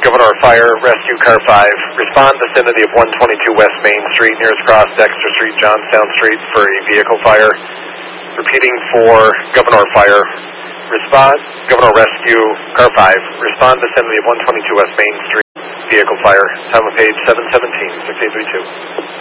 Governor Fire, Rescue Car 5. Respond vicinity of 122 West Main Street, nearest cross Dexter Street, Johnstown Street for a vehicle fire. Repeating for Governor Fire. Respond, Governor Rescue Car 5. Respond vicinity of 122 West Main Street, vehicle fire. Time of page 717, 6832.